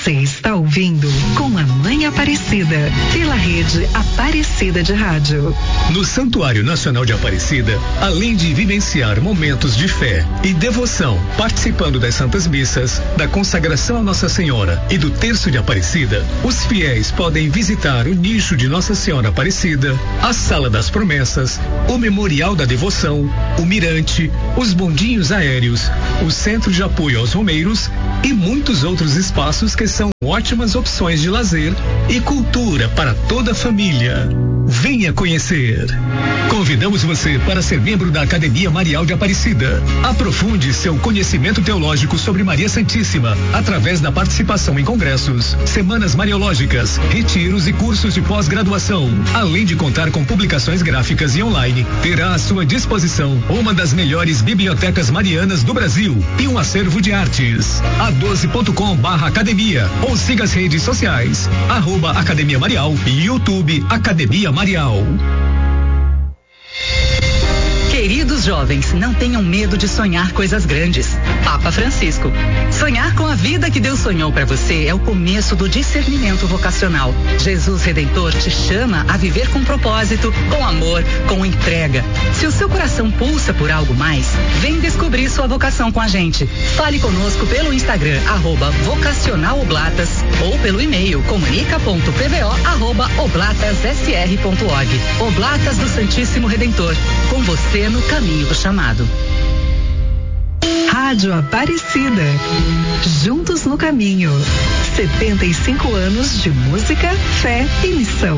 Você está ouvindo Com a Mãe Aparecida, pela rede Aparecida de Rádio. No Santuário Nacional de Aparecida, além de vivenciar momentos de fé e devoção, participando das Santas Missas, da consagração a Nossa Senhora e do Terço de Aparecida, os fiéis podem visitar o nicho de Nossa Senhora Aparecida, a Sala das Promessas, o Memorial da Devoção, o Mirante, os bondinhos aéreos, o Centro de Apoio aos Romeiros e muitos outros espaços que são ótimas opções de lazer e cultura para toda a família. Venha conhecer. Convidamos você para ser membro da Academia Marial de Aparecida. Aprofunde seu conhecimento teológico sobre Maria Santíssima através da participação em congressos, semanas mariológicas, retiros e cursos de pós-graduação. Além de contar com publicações gráficas e online, terá à sua disposição uma das melhores bibliotecas marianas do Brasil e um acervo de artes. a12.com/academia ou siga as redes sociais @Academia Marial e YouTube Academia Marial. Queridos jovens, não tenham medo de sonhar coisas grandes. Papa Francisco. Sonhar com a vida que Deus sonhou para você é o começo do discernimento vocacional. Jesus Redentor te chama a viver com propósito, com amor, com entrega. Se o seu coração pulsa por algo mais, vem descobrir sua vocação com a gente. Fale conosco pelo Instagram @vocacionaloblatas ou pelo e-mail comunica.pvo@oblatasSR.org. Oblatas do Santíssimo Redentor. Com você no caminho do chamado. Rádio Aparecida. Juntos no caminho. 75 anos de música, fé e missão.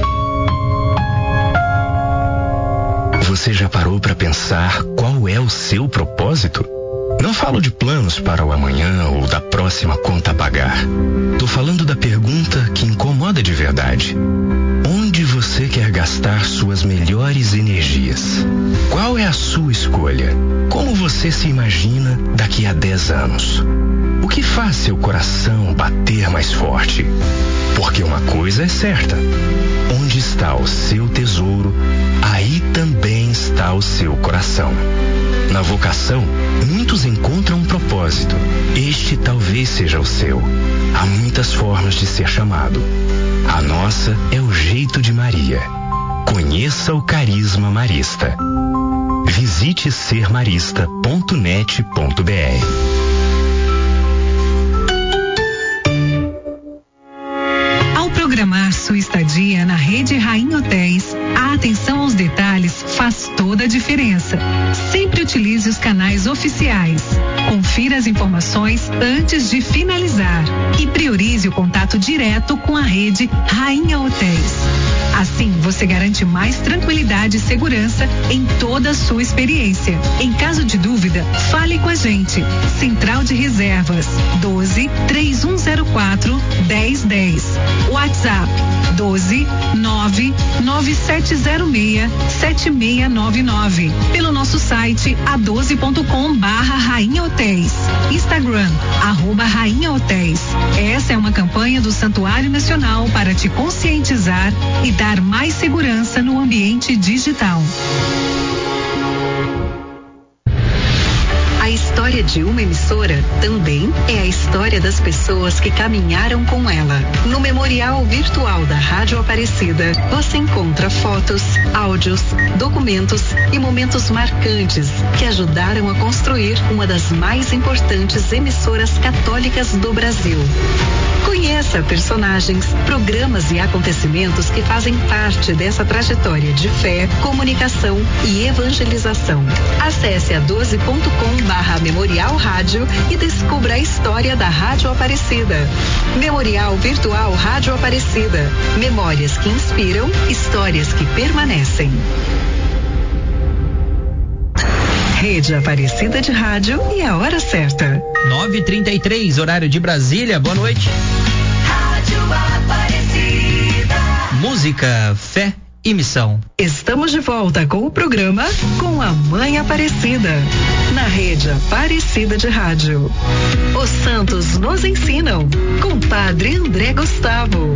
Você já parou para pensar qual é o seu propósito? Não falo de planos para o amanhã ou da próxima conta a pagar. Tô falando da pergunta que incomoda de verdade. Onde você quer gastar suas melhores energias? Qual é a sua escolha? Como você se imagina daqui a 10 anos? O que faz seu coração bater mais forte? Porque uma coisa é certa: onde está o seu tesouro, aí também está o seu coração. Na vocação, muitos encontram um propósito. Este talvez seja o seu. Há muitas formas de ser chamado. A nossa é o jeito de Maria. Conheça o carisma marista. Visite sermarista.net.br. Ao programar sua estadia na rede Rainha Hotéis, a atenção aos detalhes faz toda a diferença. Sempre utilize os canais oficiais. Confira as informações antes de finalizar e priorize o contato direto com a rede Rainha Hotéis. Assim, você garante mais tranquilidade e segurança em toda a sua experiência. Em caso de dúvida, fale com a gente. Central de Reservas 12 3104 1010. WhatsApp 12 99706 7699. Pelo nosso site a12.com/Rainha Hotéis. Instagram @Rainha Hotéis. Essa é uma campanha do Santuário Nacional para te conscientizar e dar mais segurança no ambiente digital. A história de uma emissora também é a história das pessoas que caminharam com ela. No Memorial Virtual da Rádio Aparecida, você encontra fotos, áudios, documentos e momentos marcantes que ajudaram a construir uma das mais importantes emissoras católicas do Brasil. Conheça personagens, programas e acontecimentos que fazem parte dessa trajetória de fé, comunicação e evangelização. Acesse a12.com/Memorial Rádio e descubra a história da Rádio Aparecida. Memorial Virtual Rádio Aparecida. Memórias que inspiram, histórias que permanecem. Rede Aparecida de Rádio e a hora certa. 9h33, horário de Brasília. Boa noite. Rádio Aparecida. Música, fé e missão. Estamos de volta com o programa Com a Mãe Aparecida, na Rede Aparecida de Rádio. Os santos nos ensinam, com Padre André Gustavo.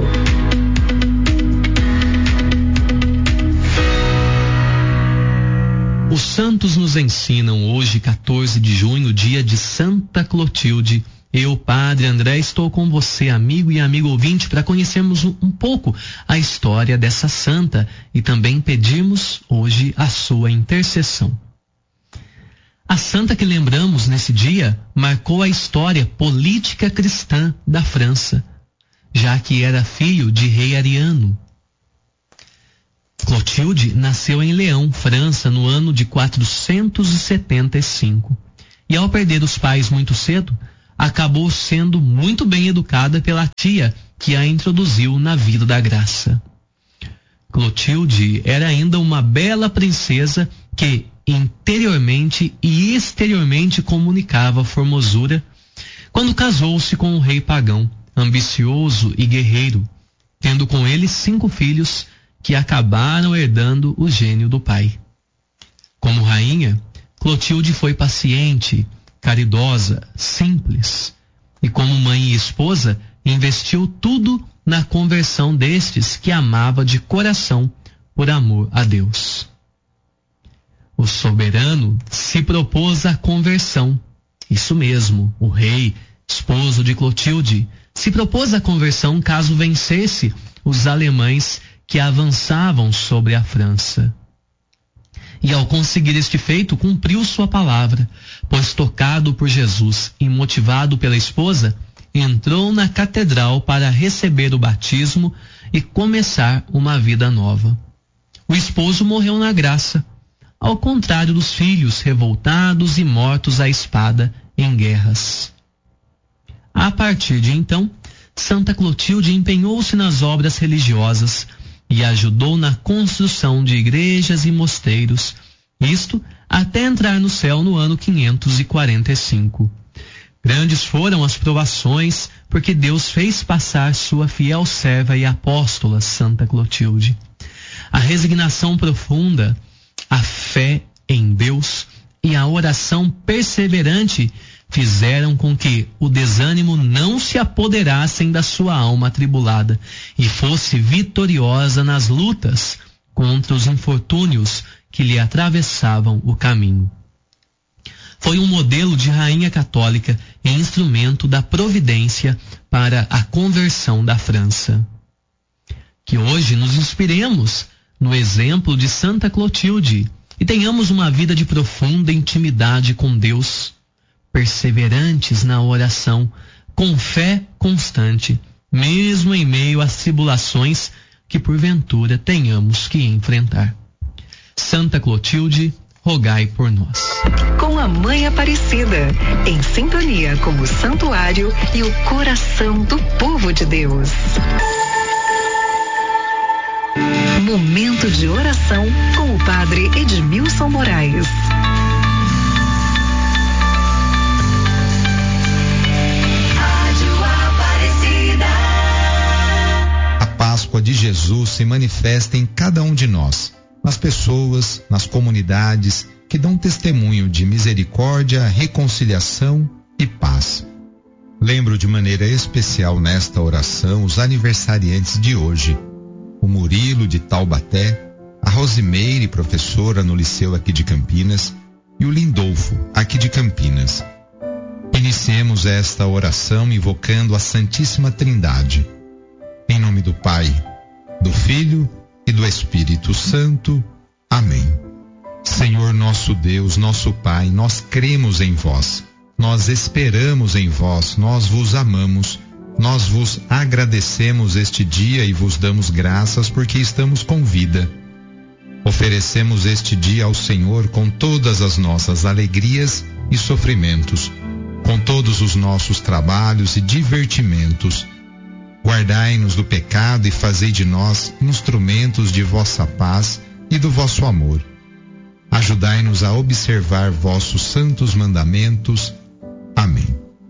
Os santos nos ensinam hoje, 14 de junho, dia de Santa Clotilde, Eu, Padre André, estou com você, amigo e amigo ouvinte, para conhecermos um pouco a história dessa santa e também pedirmos hoje a sua intercessão. A santa que lembramos nesse dia marcou a história política cristã da França, já que era filho de rei Ariano. Clotilde nasceu em Leão, França, no ano de 475. E ao perder os pais muito cedo, acabou sendo muito bem educada pela tia que a introduziu na vida da graça. Clotilde era ainda uma bela princesa que interiormente e exteriormente comunicava formosura quando casou-se com um rei pagão, ambicioso e guerreiro, tendo com ele 5 filhos que acabaram herdando o gênio do pai. Como rainha, Clotilde foi paciente, caridosa, simples, e como mãe e esposa, investiu tudo na conversão destes que amava de coração por amor a Deus. O soberano se propôs a conversão. Isso mesmo, o rei, esposo de Clotilde, se propôs a conversão caso vencesse os alemães que avançavam sobre a França. E ao conseguir este feito, cumpriu sua palavra, pois tocado por Jesus e motivado pela esposa, entrou na catedral para receber o batismo e começar uma vida nova. O esposo morreu na graça, ao contrário dos filhos revoltados e mortos à espada em guerras. A partir de então, Santa Clotilde empenhou-se nas obras religiosas e ajudou na construção de igrejas e mosteiros, isto até entrar no céu no ano 545. Grandes foram as provações, porque Deus fez passar sua fiel serva e apóstola, Santa Clotilde. A resignação profunda, a fé em Deus e a oração perseverante fizeram com que o desânimo não se apoderassem da sua alma atribulada e fosse vitoriosa nas lutas contra os infortúnios que lhe atravessavam o caminho. Foi um modelo de rainha católica e instrumento da providência para a conversão da França. Que hoje nos inspiremos no exemplo de Santa Clotilde e tenhamos uma vida de profunda intimidade com Deus, perseverantes na oração, com fé constante, mesmo em meio às tribulações que porventura tenhamos que enfrentar. Santa Clotilde, rogai por nós. Com a Mãe Aparecida, em sintonia com o santuário e o coração do povo de Deus. Momento de oração com o Padre Edmilson Moraes. A Páscoa de Jesus se manifesta em cada um de nós, nas pessoas, nas comunidades que dão testemunho de misericórdia, reconciliação e paz. Lembro de maneira especial nesta oração os aniversariantes de hoje: o Murilo de Taubaté, a Rosimeire, professora no liceu aqui de Campinas, e o Lindolfo, aqui de Campinas. Iniciemos esta oração invocando a Santíssima Trindade. Em nome do Pai, do Filho e do Espírito Santo. Amém. Senhor nosso Deus, nosso Pai, nós cremos em vós, nós esperamos em vós, nós vos amamos, nós vos agradecemos este dia e vos damos graças porque estamos com vida. Oferecemos este dia ao Senhor com todas as nossas alegrias e sofrimentos, com todos os nossos trabalhos e divertimentos. Guardai-nos do pecado e fazei de nós instrumentos de vossa paz e do vosso amor. Ajudai-nos a observar vossos santos mandamentos. Amém.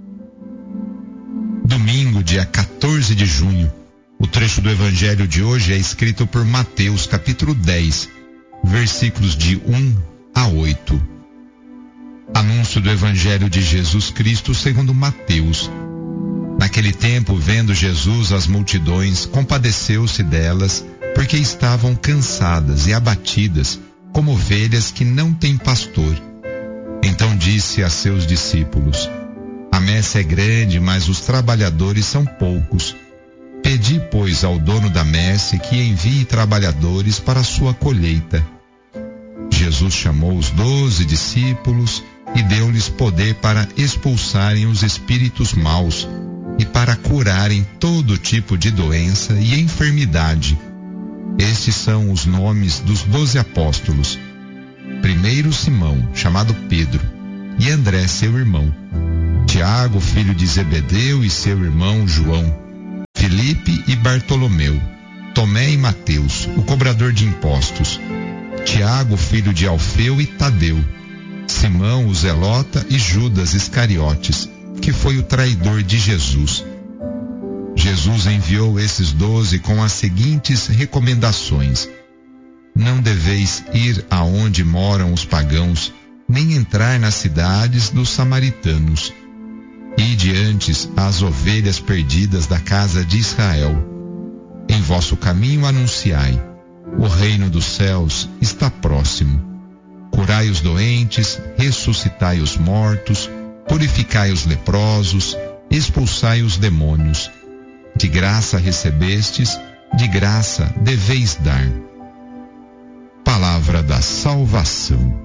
Domingo, dia 14 de junho. O trecho do Evangelho de hoje é escrito por Mateus, capítulo 10, versículos de 1 a 8. Anúncio do Evangelho de Jesus Cristo segundo Mateus. Naquele tempo, vendo Jesus as multidões, compadeceu-se delas, porque estavam cansadas e abatidas, como ovelhas que não têm pastor. Então disse a seus discípulos: A messe é grande, mas os trabalhadores são poucos. Pedi, pois, ao dono da messe que envie trabalhadores para a sua colheita. Jesus chamou os 12 discípulos e deu-lhes poder para expulsarem os espíritos maus e para curarem todo tipo de doença e enfermidade. Estes são os nomes dos 12 apóstolos. Primeiro Simão, chamado Pedro, e André, seu irmão. Tiago, filho de Zebedeu, e seu irmão João. Filipe e Bartolomeu. Tomé e Mateus, o cobrador de impostos. Tiago, filho de Alfeu, e Tadeu. Simão, o Zelota, e Judas Iscariotes, que foi o traidor de Jesus. Jesus enviou esses 12 com as seguintes recomendações: não deveis ir aonde moram os pagãos, nem entrar nas cidades dos samaritanos. Ide antes às ovelhas perdidas da casa de Israel. Em vosso caminho anunciai: o reino dos céus está próximo. Curai os doentes, ressuscitai os mortos, purificai os leprosos, expulsai os demônios. De graça recebestes, de graça deveis dar. Palavra da salvação.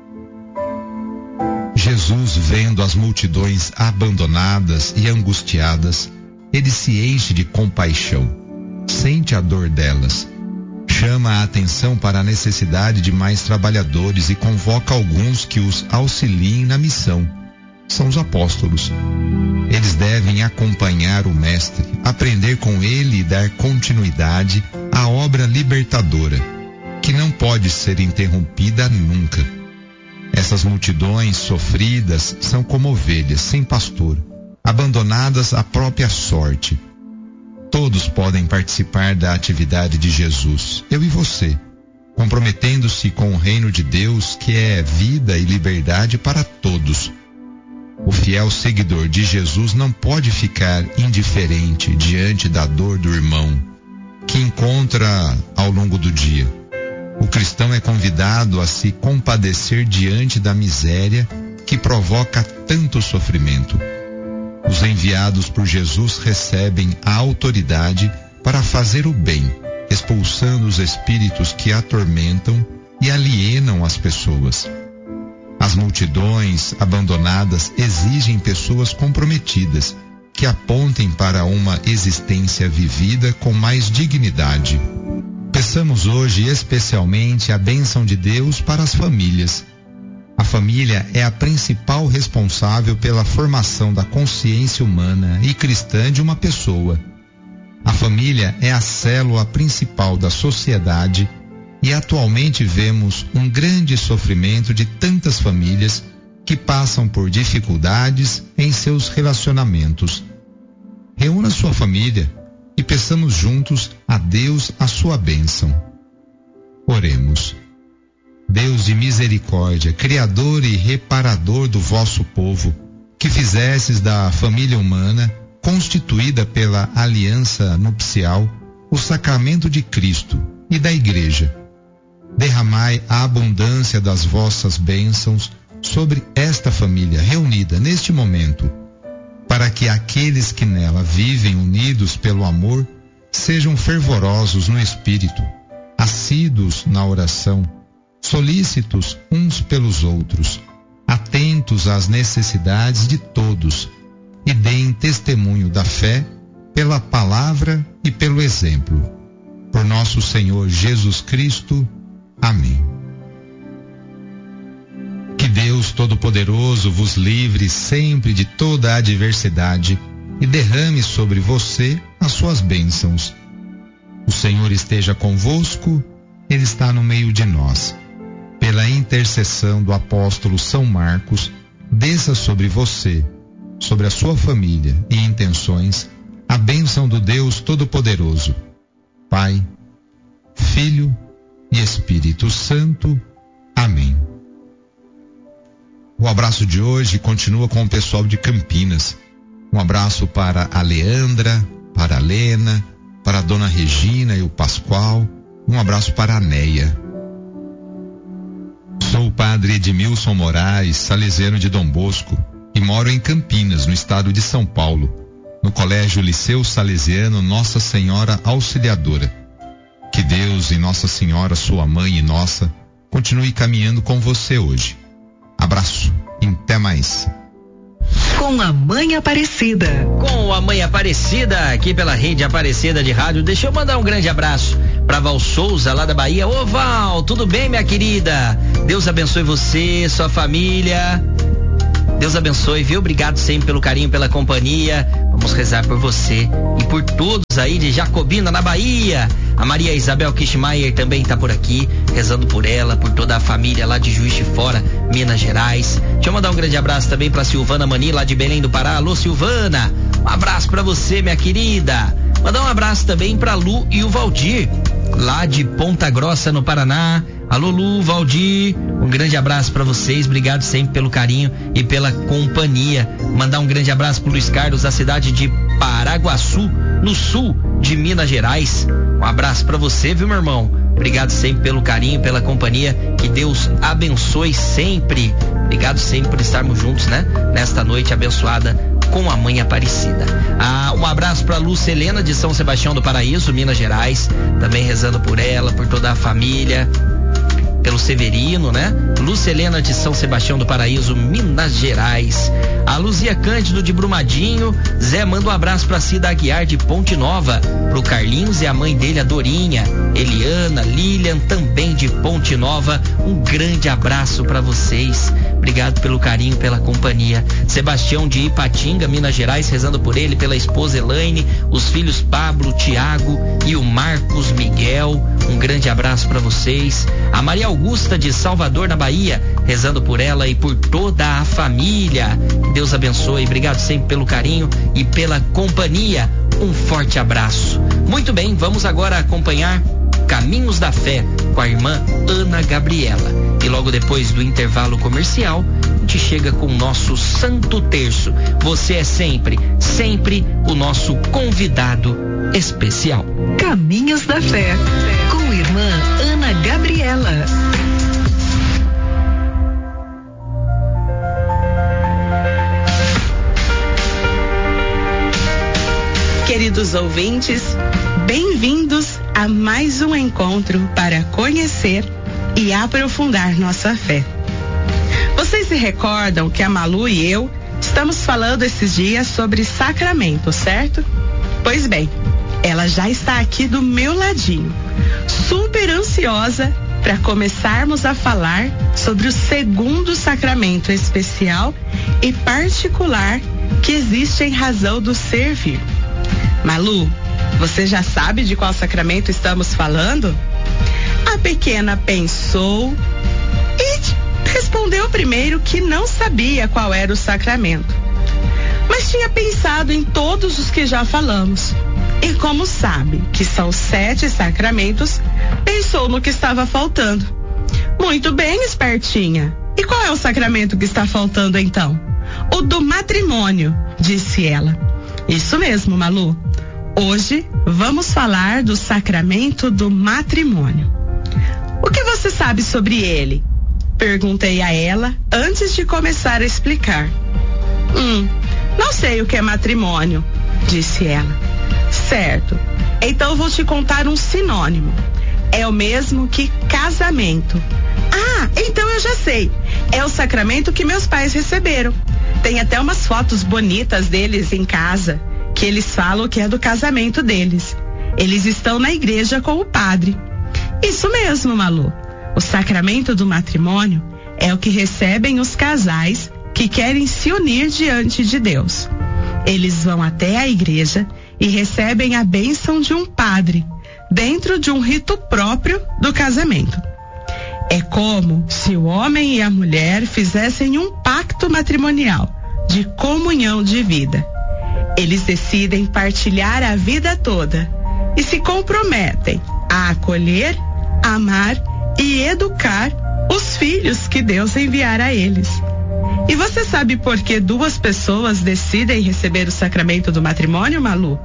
Jesus, vendo as multidões abandonadas e angustiadas, ele se enche de compaixão, sente a dor delas, chama a atenção para a necessidade de mais trabalhadores e convoca alguns que os auxiliem na missão. São os apóstolos. Eles devem acompanhar o Mestre, aprender com ele e dar continuidade à obra libertadora, que não pode ser interrompida nunca. Essas multidões sofridas são como ovelhas sem pastor, abandonadas à própria sorte. Todos podem participar da atividade de Jesus, eu e você, comprometendo-se com o reino de Deus, que é vida e liberdade para todos. O fiel seguidor de Jesus não pode ficar indiferente diante da dor do irmão que encontra ao longo do dia. O cristão é convidado a se compadecer diante da miséria que provoca tanto sofrimento. Os enviados por Jesus recebem a autoridade para fazer o bem, expulsando os espíritos que atormentam e alienam as pessoas. As multidões abandonadas exigem pessoas comprometidas, que apontem para uma existência vivida com mais dignidade. Peçamos hoje especialmente a bênção de Deus para as famílias. A família é a principal responsável pela formação da consciência humana e cristã de uma pessoa. A família é a célula principal da sociedade e atualmente vemos um grande sofrimento de tantas famílias que passam por dificuldades em seus relacionamentos. Reúna sua família e peçamos juntos a Deus a sua bênção. Oremos. Deus de misericórdia, Criador e Reparador do vosso povo, que fizestes da família humana, constituída pela aliança nupcial, o sacramento de Cristo e da Igreja, derramai a abundância das vossas bênçãos sobre esta família reunida neste momento, para que aqueles que nela vivem unidos pelo amor sejam fervorosos no espírito, assíduos na oração, solícitos uns pelos outros, atentos às necessidades de todos e deem testemunho da fé pela palavra e pelo exemplo. Por nosso Senhor Jesus Cristo. Amém. Que Deus Todo-Poderoso vos livre sempre de toda a adversidade e derrame sobre você as suas bênçãos. O Senhor esteja convosco, Ele está no meio de nós. Pela intercessão do apóstolo São Marcos, desça sobre você, sobre a sua família e intenções, a bênção do Deus Todo-Poderoso, Pai, Filho e Espírito Santo. Amém. O abraço de hoje continua com o pessoal de Campinas. Um abraço para a Leandra, para a Lena, para a Dona Regina e o Pascoal. Um abraço para a Neia. Sou o padre Edmilson Moraes, salesiano de Dom Bosco, e moro em Campinas, no estado de São Paulo, no Colégio Liceu Salesiano Nossa Senhora Auxiliadora. Que Deus e Nossa Senhora, sua mãe e nossa, continue caminhando com você hoje. Abraço e até mais. Com a Mãe Aparecida. Com a Mãe Aparecida, aqui pela Rede Aparecida de Rádio. Deixa eu mandar um grande abraço pra Val Souza, lá da Bahia. Ô Val, tudo bem, minha querida? Deus abençoe você, sua família. Deus abençoe, viu? Obrigado sempre pelo carinho, pela companhia. Vamos rezar por você e por todos aí de Jacobina, na Bahia. A Maria Isabel Kishmaier também tá por aqui, rezando por ela, por toda a família lá de Juiz de Fora, Minas Gerais. Deixa eu mandar um grande abraço também pra Silvana Mani, lá de Belém do Pará. Alô, Silvana, um abraço pra você, minha querida. Mandar um abraço também pra Lu e o Valdir, lá de Ponta Grossa, no Paraná. Alô, Lu, Valdir, um grande abraço pra vocês, obrigado sempre pelo carinho e pela companhia. Mandar um grande abraço pro Luiz Carlos, da cidade de Paraguaçu, no sul de Minas Gerais. Um abraço pra você, viu, meu irmão? Obrigado sempre pelo carinho, pela companhia, que Deus abençoe sempre. Obrigado sempre por estarmos juntos, né? Nesta noite abençoada com a Mãe Aparecida. Um abraço pra Lúcia Helena, de São Sebastião do Paraíso, Minas Gerais, também rezando por ela, por toda a família, pelo Severino, né? Lúcia Helena, de São Sebastião do Paraíso, Minas Gerais. A Luzia Cândido, de Brumadinho. Zé, manda um abraço pra Cida Aguiar, de Ponte Nova, pro Carlinhos e a mãe dele, a Dorinha. Eliana, Lilian, também de Ponte Nova. Um grande abraço pra vocês. Obrigado pelo carinho, pela companhia. Sebastião, de Ipatinga, Minas Gerais, rezando por ele, pela esposa Elaine, os filhos Pablo, Tiago e o Marcos Miguel. Um grande abraço pra vocês. A Maria Augusta, de Salvador, na Bahia, rezando por ela e por toda a família. Que Deus abençoe. Obrigado sempre pelo carinho e pela companhia. Um forte abraço. Muito bem, vamos agora acompanhar Caminhos da Fé com a irmã Ana Gabriela. E logo depois do intervalo comercial, a gente chega com o nosso Santo Terço. Você é sempre, sempre o nosso convidado especial. Caminhos da Fé com a irmã Ana Gabriela. Queridos ouvintes, bem-vindos a mais um encontro para conhecer e aprofundar nossa fé. Vocês se recordam que a Malu e eu estamos falando esses dias sobre sacramento, certo? Pois bem, ela já está aqui do meu ladinho, super ansiosa para começarmos a falar sobre o segundo sacramento especial e particular que existe em razão do servir. Malu, você já sabe de qual sacramento estamos falando? A pequena pensou e respondeu primeiro que não sabia qual era o sacramento, mas tinha pensado em todos os que já falamos. E como sabe que são 7 sacramentos, pensou no que estava faltando. Muito bem, espertinha. E qual é o sacramento que está faltando então? O do matrimônio, disse ela. Isso mesmo, Malu. Hoje vamos falar do sacramento do matrimônio. O que você sabe sobre ele? Perguntei a ela antes de começar a explicar. Não sei o que é matrimônio, disse ela. Certo, então vou te contar um sinônimo. É o mesmo que casamento. Ah, então eu já sei. É o sacramento que meus pais receberam. Tem até umas fotos bonitas deles em casa, que eles falam que é do casamento deles. Eles estão na igreja com o padre. Isso mesmo, Malu. O sacramento do matrimônio é o que recebem os casais que querem se unir diante de Deus. Eles vão até a igreja e recebem a bênção de um padre, dentro de um rito próprio do casamento. É como se o homem e a mulher fizessem um pacto matrimonial de comunhão de vida. Eles decidem partilhar a vida toda e se comprometem a acolher, amar e educar os filhos que Deus enviar a eles. E você sabe por que 2 pessoas decidem receber o sacramento do matrimônio, Malu?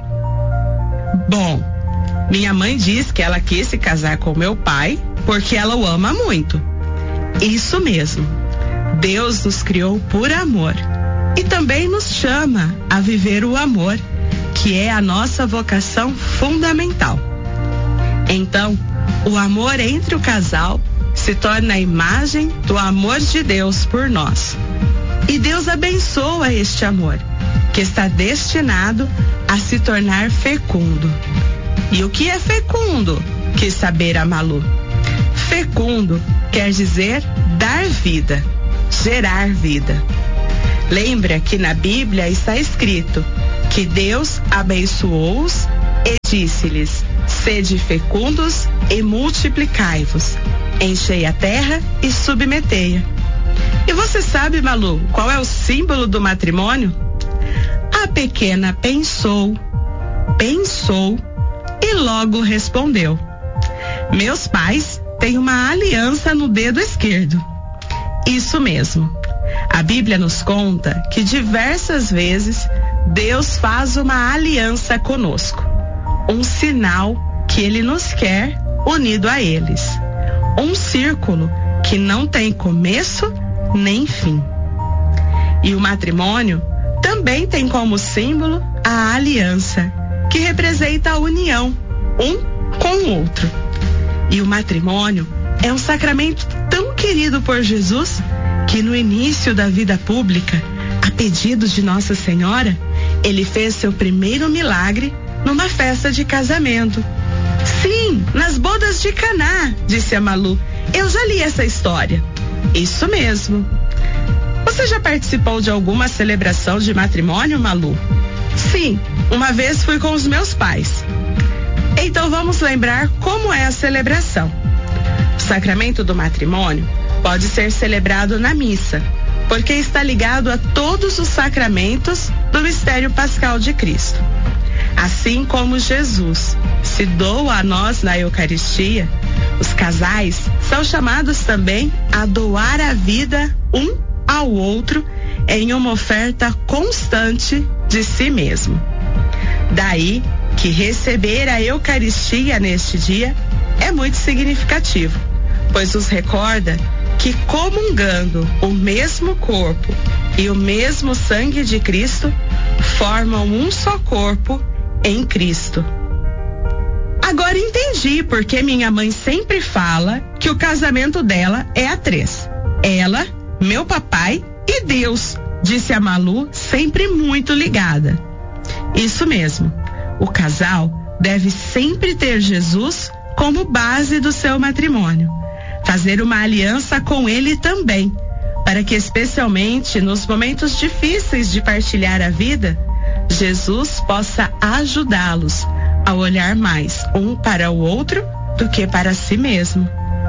Bom, minha mãe diz que ela quis se casar com meu pai porque ela o ama muito. Isso mesmo. Deus nos criou por amor. e também nos chama a viver o amor, que é a nossa vocação fundamental. Então, o amor entre o casal se torna a imagem do amor de Deus por nós. E Deus abençoa este amor, que está destinado a se tornar fecundo. E o que é fecundo? Quis saber a Malu. Fecundo quer dizer dar vida, gerar vida. Lembra que na Bíblia está escrito que Deus abençoou-os e disse-lhes: sede fecundos e multiplicai-vos, enchei a terra e submetei-a. E você sabe, Malu, qual é o símbolo do matrimônio? A pequena pensou e logo respondeu: meus pais têm uma aliança no dedo esquerdo. Isso mesmo. A Bíblia nos conta que diversas vezes Deus faz uma aliança conosco, um sinal que Ele nos quer unido a eles, um círculo que não tem começo nem fim. E o matrimônio também tem como símbolo a aliança, que representa a união, um com o outro. E o matrimônio é um sacramento tão querido por Jesus que no início da vida pública, a pedido de Nossa Senhora, ele fez seu primeiro milagre numa festa de casamento. Sim, nas bodas de Caná, disse a Malu. Eu já li essa história. Isso mesmo. Você já participou de alguma celebração de matrimônio, Malu? Sim, uma vez fui com os meus pais. Então vamos lembrar como é a celebração. O sacramento do matrimônio pode ser celebrado na missa, porque está ligado a todos os sacramentos do mistério pascal de Cristo. Assim como Jesus se doa a nós na Eucaristia, os casais são chamados também a doar a vida um ao outro em uma oferta constante de si mesmo. Daí que receber a Eucaristia neste dia é muito significativo, pois nos recorda que, comungando o mesmo corpo e o mesmo sangue de Cristo, formam um só corpo em Cristo. Agora entendi porque minha mãe sempre fala que o casamento dela é a 3. Ela, meu papai e Deus, disse a Malu, sempre muito ligada. Isso mesmo. O casal deve sempre ter Jesus como base do seu matrimônio. Fazer uma aliança com ele também, para que especialmente nos momentos difíceis de partilhar a vida, Jesus possa ajudá-los a olhar mais um para o outro do que para si mesmo.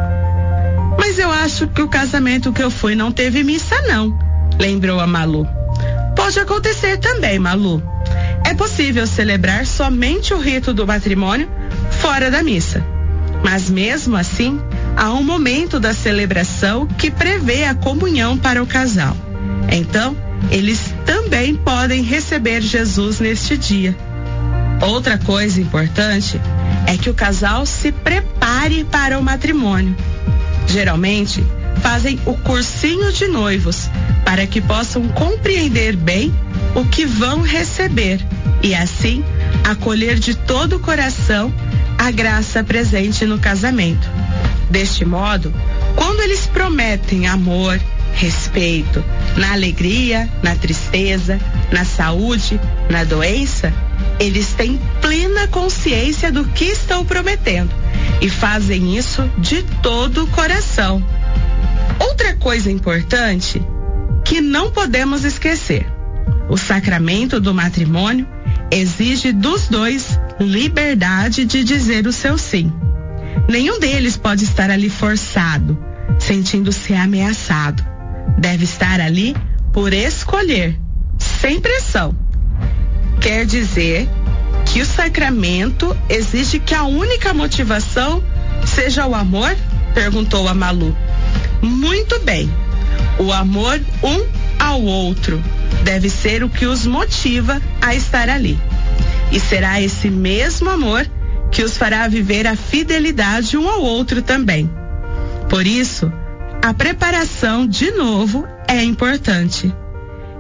Mas eu acho que o casamento que eu fui não teve missa não, lembrou a Malu. Pode acontecer também, Malu. É possível celebrar somente o rito do matrimônio fora da missa. Mas mesmo assim, há um momento da celebração que prevê a comunhão para o casal. Então, eles também podem receber Jesus neste dia. Outra coisa importante é que o casal se prepare para o matrimônio. Geralmente, fazem o cursinho de noivos para que possam compreender bem o que vão receber e assim acolher de todo o coração a graça presente no casamento. Deste modo, quando eles prometem amor, respeito, na alegria, na tristeza, na saúde, na doença, eles têm plena consciência do que estão prometendo e fazem isso de todo o coração. Outra coisa importante que não podemos esquecer: o sacramento do matrimônio exige dos dois liberdade de dizer o seu sim. Nenhum deles pode estar ali forçado, sentindo-se ameaçado. Deve estar ali por escolher, sem pressão. Quer dizer que o sacramento exige que a única motivação seja o amor? Perguntou a Malu. Muito bem. O amor um ao outro deve ser o que os motiva a estar ali. E será esse mesmo amor que os fará viver a fidelidade um ao outro também. Por isso, a preparação, de novo, é importante.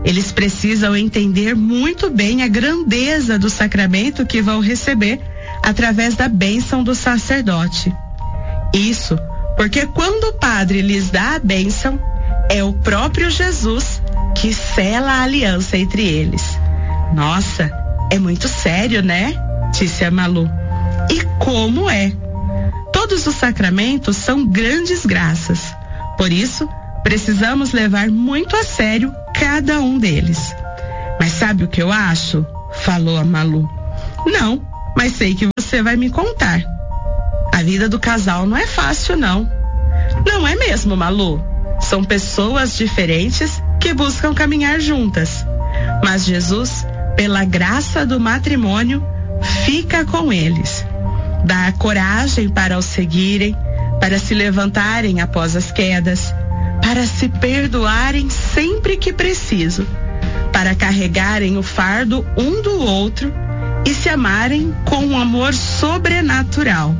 eles precisam entender muito bem a grandeza do sacramento que vão receber através da bênção do sacerdote. Isso porque quando o padre lhes dá a bênção, é o próprio Jesus que sela a aliança entre eles. Nossa, é muito sério, né? Disse a Malu. E como é? Todos os sacramentos são grandes graças. Por isso, precisamos levar muito a sério cada um deles. Mas sabe o que eu acho? Falou a Malu. Não, mas sei que você vai me contar. A vida do casal não é fácil, não. Não é mesmo, Malu? São pessoas diferentes que buscam caminhar juntas. Mas Jesus, pela graça do matrimônio, fica com eles. Dá a coragem para os seguirem, para se levantarem após as quedas, para se perdoarem sempre que preciso, para carregarem o fardo um do outro e se amarem com um amor sobrenatural.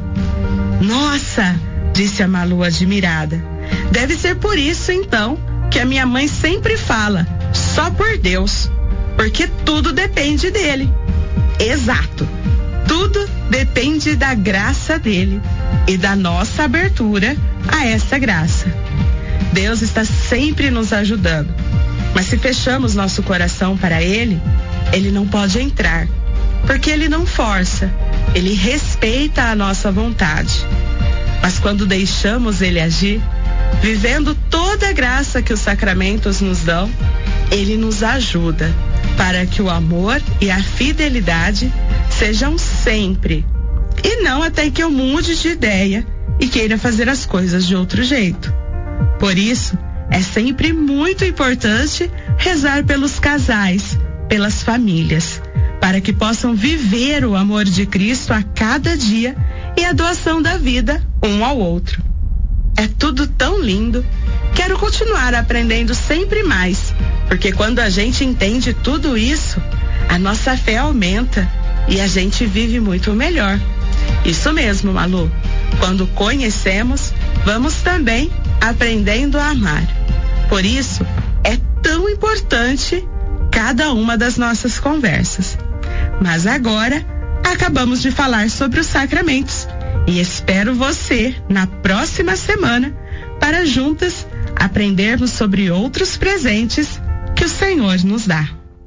Nossa, disse a Malu admirada. Deve ser por isso, então, que a minha mãe sempre fala, só por Deus, porque tudo depende dele. Exato. Tudo depende da graça dele e da nossa abertura a essa graça. Deus está sempre nos ajudando, mas se fechamos nosso coração para ele, ele não pode entrar, porque ele não força, ele respeita a nossa vontade. Mas quando deixamos ele agir, vivendo toda a graça que os sacramentos nos dão, ele nos ajuda para que o amor e a fidelidade sejam sempre, e não até que eu mude de ideia e queira fazer as coisas de outro jeito. Por isso, é sempre muito importante rezar pelos casais, pelas famílias, para que possam viver o amor de Cristo a cada dia e a doação da vida um ao outro. É tudo tão lindo. Quero continuar aprendendo sempre mais, porque quando a gente entende tudo isso, a nossa fé aumenta e a gente vive muito melhor. Isso mesmo, Malu. Quando conhecemos, vamos também aprendendo a amar. Por isso, é tão importante cada uma das nossas conversas. Mas agora, acabamos de falar sobre os sacramentos e espero você na próxima semana para juntas aprendermos sobre outros presentes que o Senhor nos dá.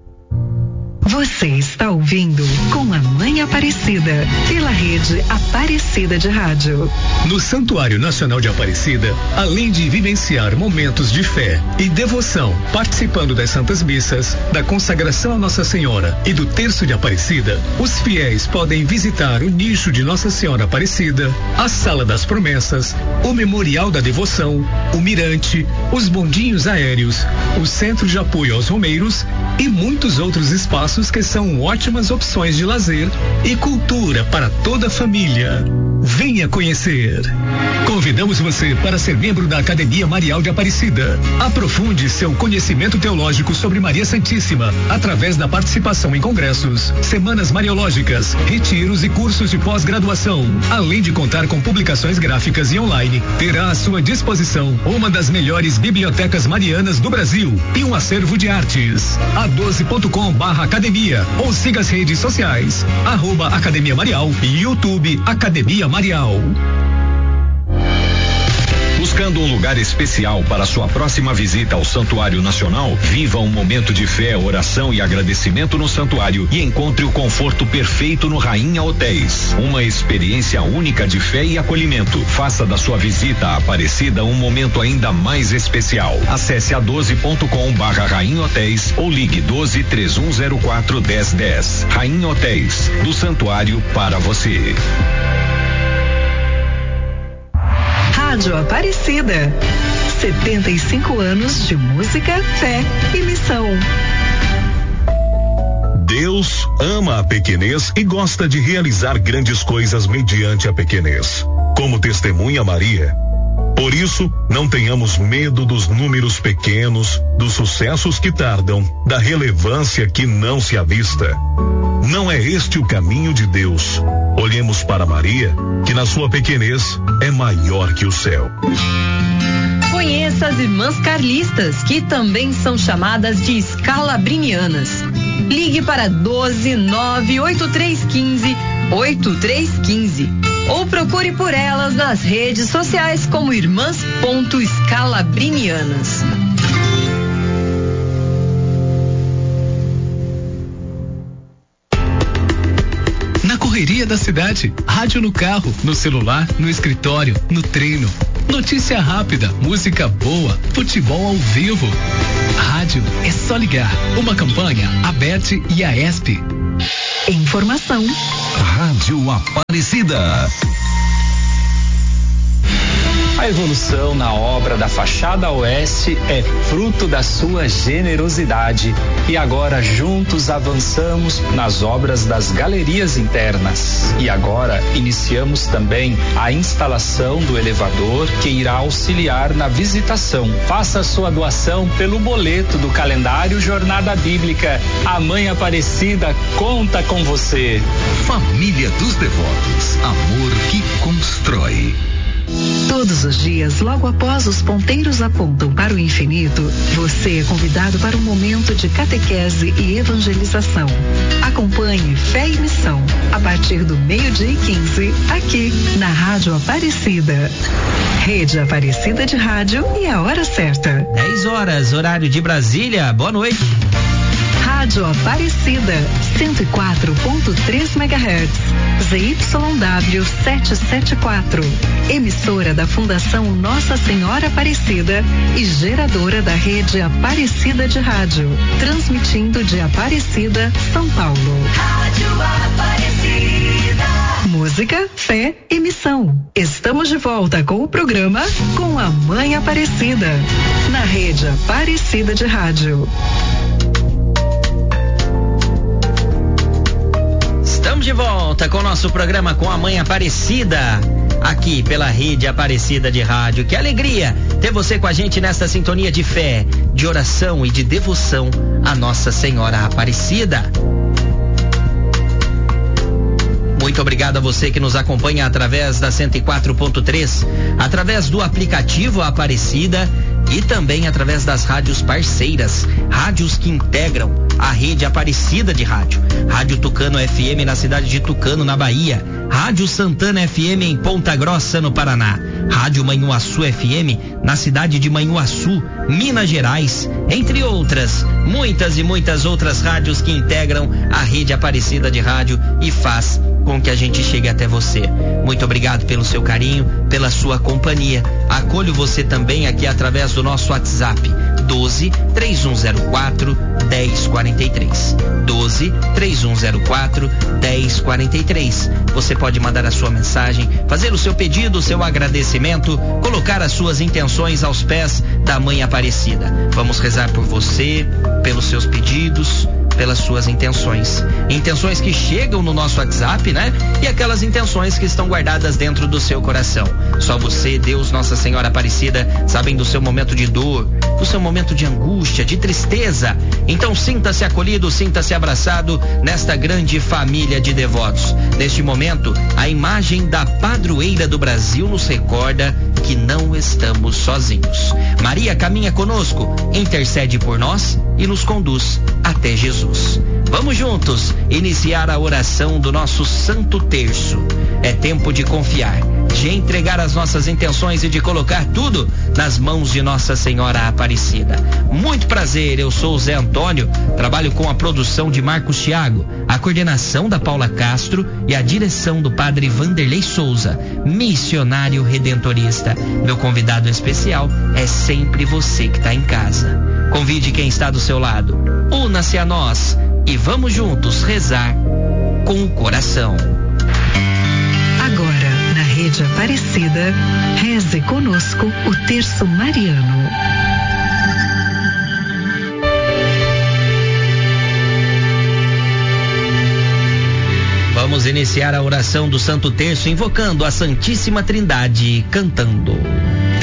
Você está ouvindo Com a Mãe Aparecida, pela rede Aparecida de Rádio. No Santuário Nacional de Aparecida, além de vivenciar momentos de fé e devoção, participando das Santas Missas, da consagração a Nossa Senhora e do Terço de Aparecida, os fiéis podem visitar o nicho de Nossa Senhora Aparecida, a Sala das Promessas, o Memorial da Devoção, o Mirante, os bondinhos aéreos, o Centro de Apoio aos Romeiros e muitos outros espaços que são ótimas opções de lazer e cultura para toda a família. Venha conhecer. Convidamos você para ser membro da Academia Marial de Aparecida. Aprofunde seu conhecimento teológico sobre Maria Santíssima através da participação em congressos, semanas mariológicas, retiros e cursos de pós-graduação. Além de contar com publicações gráficas e online, terá à sua disposição uma das melhores bibliotecas marianas do Brasil e um acervo de artes. a12.com/academia ou siga as redes sociais @Academia Marial e YouTube Academia Marial. Buscando um lugar especial para sua próxima visita ao Santuário Nacional? Viva um momento de fé, oração e agradecimento no santuário e encontre o conforto perfeito no Rainha Hotéis. Uma experiência única de fé e acolhimento. Faça da sua visita à Aparecida um momento ainda mais especial. Acesse a12.com/Rainha Hotéis ou ligue 12-3104-1010. Rainha Hotéis, do santuário para você. Rádio Aparecida. 75 anos de música, fé e missão. Deus ama a pequenez e gosta de realizar grandes coisas mediante a pequenez, como testemunha Maria. Por isso, não tenhamos medo dos números pequenos, dos sucessos que tardam, da relevância que não se avista. Não é este o caminho de Deus. Olhemos para Maria, que na sua pequenez é maior que o céu. Conheça nossas irmãs carlistas, que também são chamadas de escalabrinianas. Ligue para 1298315-8315 ou procure por elas nas redes sociais como irmãs.escalabrinianas. Na correria da cidade, rádio no carro, no celular, no escritório, no treino. Notícia rápida, música boa, futebol ao vivo. Rádio é só ligar. Uma campanha ABERT e AESP. Informação. Rádio Aparecida. A evolução na obra da fachada oeste é fruto da sua generosidade e agora juntos avançamos nas obras das galerias internas. E agora iniciamos também a instalação do elevador que irá auxiliar na visitação. Faça sua doação pelo boleto do calendário Jornada Bíblica. A Mãe Aparecida conta com você. Família dos Devotos, amor que constrói. Todos os dias, logo após os ponteiros apontam para o infinito, você é convidado para um momento de catequese e evangelização. Acompanhe Fé e Missão, a partir do 12:15, aqui na Rádio Aparecida. Rede Aparecida de Rádio e a hora certa. 10 horas, horário de Brasília. Boa noite. Rádio Aparecida, 104.3 MHz, ZYW 774, emissora da Fundação Nossa Senhora Aparecida e geradora da rede Aparecida de Rádio, transmitindo de Aparecida, São Paulo. Rádio Aparecida. Música, fé e missão. Estamos de volta com o programa Com a Mãe Aparecida, na rede Aparecida de Rádio. Estamos de volta com o nosso programa Com a Mãe Aparecida, aqui pela Rede Aparecida de Rádio. Que alegria ter você com a gente nesta sintonia de fé, de oração e de devoção à Nossa Senhora Aparecida. Muito obrigado a você que nos acompanha através da 104.3, através do aplicativo Aparecida e também através das rádios parceiras, rádios que integram a Rede Aparecida de Rádio. Rádio Tucano FM na cidade de Tucano, na Bahia. Rádio Santana FM em Ponta Grossa, no Paraná. Rádio Manhuaçu FM na cidade de Manhuaçu, Minas Gerais, entre outras, muitas e muitas outras rádios que integram a Rede Aparecida de Rádio e faz com que a gente chegue até você. Muito obrigado pelo seu carinho, pela sua companhia. Acolho você também aqui através do nosso WhatsApp 12 3104 1043. 12 3104 1043. Você pode mandar a sua mensagem, fazer o seu pedido, o seu agradecimento, colocar as suas intenções aos pés da Mãe Aparecida. Vamos rezar por você, pelos seus pedidos, pelas suas intenções. Intenções que chegam no nosso WhatsApp, né? E aquelas intenções que estão guardadas dentro do seu coração. Só você, Deus, Nossa Senhora Aparecida, sabem do seu momento de dor, do seu momento de angústia, de tristeza. Então sinta-se acolhido, sinta-se abraçado nesta grande família de devotos. Neste momento, a imagem da padroeira do Brasil nos recorda que não estamos sozinhos. Maria caminha conosco, intercede por nós e nos conduz até Jesus. Vamos juntos iniciar a oração do nosso Santo Terço. É tempo de confiar, de entregar as nossas intenções e de colocar tudo nas mãos de Nossa Senhora Aparecida. Muito prazer, eu sou o Zé Antônio, trabalho com a produção de Marcos Thiago, a coordenação da Paula Castro e a direção do Padre Vanderlei Souza, missionário redentorista. Meu convidado especial é sempre você que está em casa. Convide quem está do seu lado, una-se a nós e vamos juntos rezar com o coração. Agora, na Rede Aparecida, reze conosco o Terço Mariano. Vamos iniciar a oração do Santo Terço invocando a Santíssima Trindade, cantando.